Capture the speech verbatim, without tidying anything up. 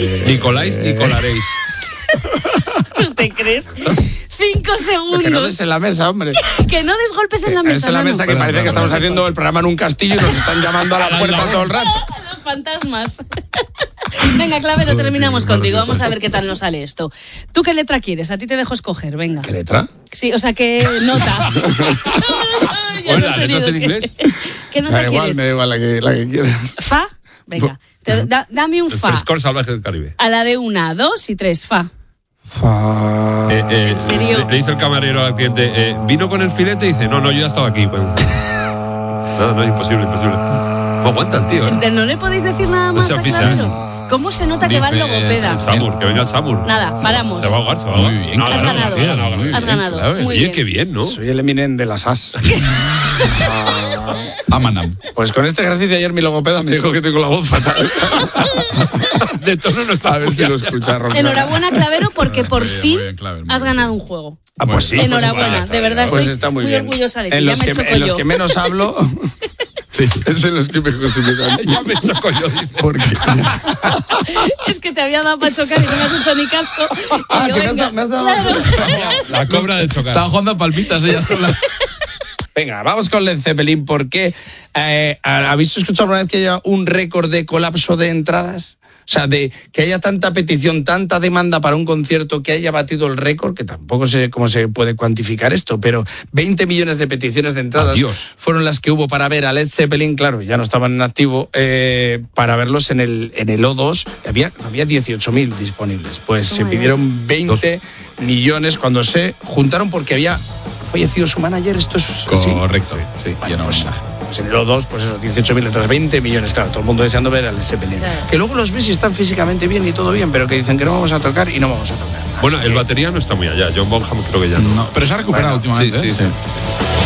Eh, Nicoláis, eh, Nicolaréis. ¿Tú te crees? Cinco segundos. Que no des en la mesa, hombre. Que no des golpes en la Que mesa. des en la Nano. mesa, que parece que estamos haciendo el programa en un castillo y nos están llamando a la puerta todo el rato. Los fantasmas. Venga, Clavero, terminamos contigo. Vamos a ver qué tal nos sale esto. ¿Tú qué letra quieres? A ti te dejo escoger, venga. ¿Qué letra? Sí, o sea, ¿qué nota? Ya Hola, no sé ni ¿letras lo en que- inglés? ¿Qué nota Da igual, quieres? me da igual la que, la que quieras. ¿Fa? Venga, te- da- dame un El fa. frescor salvaje del Caribe. A la de una, dos y tres, fa. Fa. Eh, eh, ¿En serio? Le, le dice el camarero al cliente, eh, ¿vino con el filete? Y dice, no, no, yo ya estaba aquí. Pues, no, no, es imposible, imposible. No aguanta el tío, ¿eh? ¿No le podéis decir nada No más se a oficia, Clavero? ¿Cómo se nota que va el Dice, logopeda? el Samur, que venga el Samur. Nada, paramos. Se va a ahogar, se va a ahogar. Muy bien, No, Has no, ganado. no, no, no, no, no. Has ganado. claro. Muy Oye, bien. qué bien, ¿no? Soy el Eminem de las as. Amanam. Pues con este ejercicio ayer mi logopeda me dijo que tengo la voz fatal. De tono no está. A ver si lo escucha Roxana. Enhorabuena, Clavero, porque por Muy bien, fin muy bien, Clavero, muy has bien. ganado un juego. Ah, pues sí. Enhorabuena, pues de verdad Pues estoy está muy, muy bien. orgullosa de ti. En Ya los, me que, choco en los yo. que menos hablo, Sí, sí. es en los que mejor se me dan. Ya me choco yo, dice. Porque... Es que te había dado para chocar y no me has hecho ni caso. Ah, Y yo, que me has venga, dado- me has dado- claro. La cobra de chocar. Estaba jugando a palpitas ella sola. Venga, vamos con Led Zeppelin, porque eh, ¿habéis escuchado alguna vez que haya un récord de colapso de entradas? O sea, de que haya tanta petición, tanta demanda para un concierto que haya batido el récord, que tampoco sé cómo se puede cuantificar esto, pero veinte millones de peticiones de entradas Adiós. fueron las que hubo para ver a Led Zeppelin, claro, ya no estaban en activo, eh, para verlos en el, en el O dos, había, había dieciocho mil disponibles, pues se Toma ya. pidieron veinte millones cuando se juntaron porque había fallecido su manager, esto es así. Correcto. Sí, Vale, ya no pues, vamos a- pues en el O dos, pues eso, dieciocho mil entradas, veinte millones, claro, todo el mundo deseando ver al Zeppelin. Claro. Que luego los ves y están físicamente bien y todo bien, pero que dicen que no vamos a tocar y no vamos a tocar. Bueno, Así el que- batería no está muy allá. John Bonham creo que ya no. No, pero se ha recuperado Bueno, últimamente. sí, ¿eh? sí, sí.